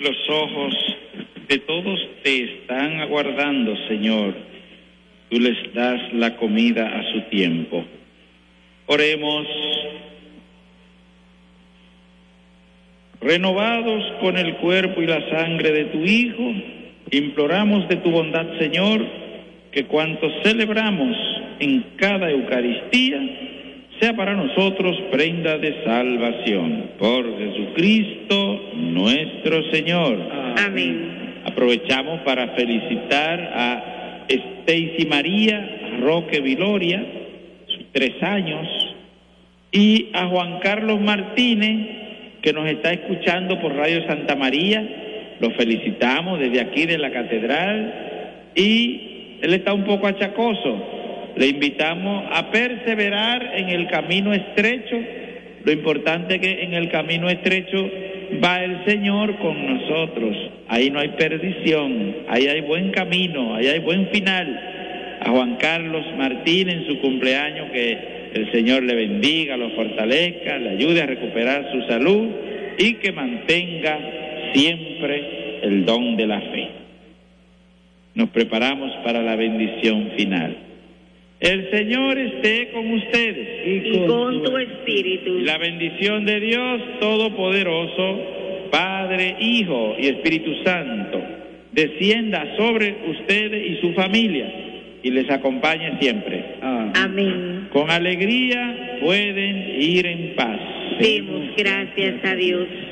Los ojos de todos te están aguardando, Señor. Tú les das la comida a su tiempo. Oremos. Renovados con el cuerpo y la sangre de tu Hijo, imploramos de tu bondad, Señor, que cuanto celebramos en cada Eucaristía sea para nosotros prenda de salvación. Por Jesucristo nuestro Señor. Amén. Aprovechamos para felicitar a Stacy María Roque Viloria, sus 3 años, y a Juan Carlos Martínez, que nos está escuchando por Radio Santa María. Lo felicitamos desde aquí de la catedral, y él está un poco achacoso. Le invitamos a perseverar en el camino estrecho. Lo importante es que en el camino estrecho va el Señor con nosotros. Ahí no hay perdición, ahí hay buen camino, ahí hay buen final. A Juan Carlos Martínez en su cumpleaños, que el Señor le bendiga, lo fortalezca, le ayude a recuperar su salud y que mantenga siempre el don de la fe. Nos preparamos para la bendición final. El Señor esté con ustedes. Y con tu espíritu. La bendición de Dios Todopoderoso, Padre, Hijo y Espíritu Santo, descienda sobre ustedes y su familia y les acompañe siempre. Amén. Con alegría pueden ir en paz. Demos gracias a Dios.